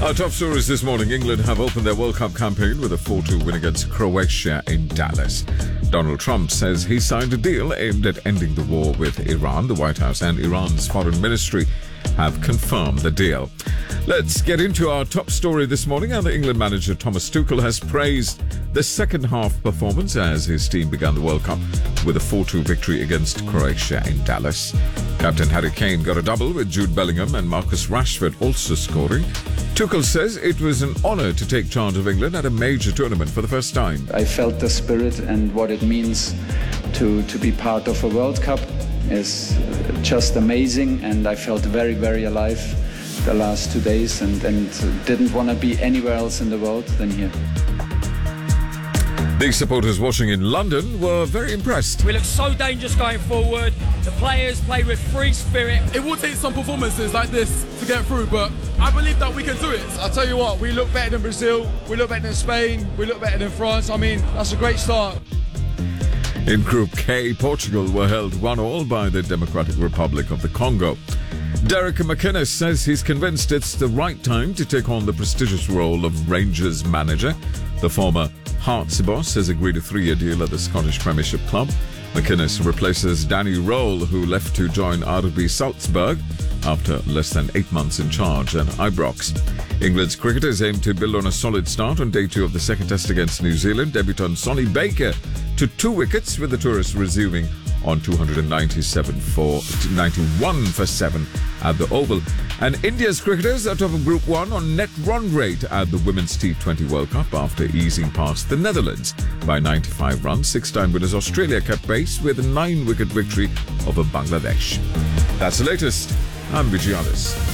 Our top stories this morning. England have opened their World Cup campaign with a 4-2 win against Croatia in Dallas. Donald Trump says he signed a deal aimed at ending the war with Iran. The White House and Iran's foreign ministry have confirmed the deal. Let's get into our top story this morning. And the England manager Thomas Tuchel has praised the second half performance as his team began the World Cup with a 4-2 victory against Croatia in Dallas. Captain Harry Kane got a double with Jude Bellingham and Marcus Rashford also scoring. Tuchel says it was an honour to take charge of England at a major tournament for the first time. I felt the spirit and what it means to be part of a World Cup is just amazing, and I felt very, very alive the last 2 days and didn't want to be anywhere else in the world than here. The supporters watching in London were very impressed. We look so dangerous going forward. The players played with free spirit. It will take some performances like this to get through, but I believe that we can do it. I'll tell you what, we look better than Brazil, we look better than Spain, we look better than France. I mean, that's a great start. In Group K, Portugal were held 1-1 by the Democratic Republic of the Congo. Derek McInnes says he's convinced it's the right time to take on the prestigious role of Rangers manager. The former Hearts boss has agreed a 3-year deal at the Scottish Premiership club. McInnes replaces Danny Röhl, who left to join RB Salzburg after less than 8 months in charge at Ibrox. England's cricketers aim to build on a solid start on day 2 of the second test against New Zealand. Debutant Sonny Baker to 2 wickets, with the tourists resuming on 291 for 7 at the Oval. And India's cricketers are top of Group 1 on net run rate at the Women's T20 World Cup after easing past the Netherlands by 95 runs. 6-time winners Australia kept pace with a 9-wicket victory over Bangladesh. That's the latest. I'm Vijay Alis.